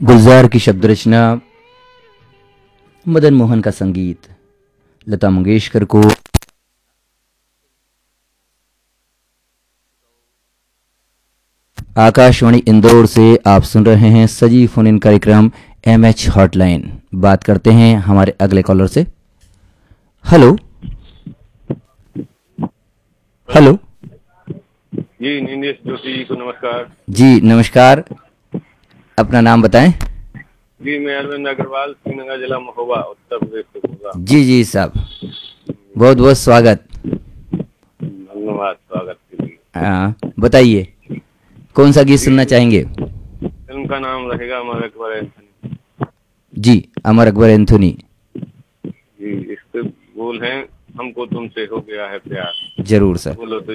गुलजार की शब्द रचना, मदन मोहन का संगीत, लता मंगेशकर को। आकाशवाणी इंदौर से आप सुन रहे हैं सजीव फोन इन कार्यक्रम एमएच हॉटलाइन। बात करते हैं हमारे अगले कॉलर से। Hello hello. जी नीलेश जोशी जी को नमस्कार। जी नमस्कार, अपना नाम बताएं। जी मैं अरविंद अग्रवाल, श्रीनगर जिला महोबा, उत्तर प्रदेश से बोल रहा हूँ। जी जी साहब, बहुत बहुत स्वागत। धन्यवाद स्वागत के लिए। बताइए कौन सा गीत सुनना चाहेंगे? फिल्म का नाम रहेगा अमर अकबर एंथनी। जी, अमर अकबर एंथोनी। जी इसके बोल हैं, हमको तुमसे हो गया है प्यार। जरूर सर। बोलो तो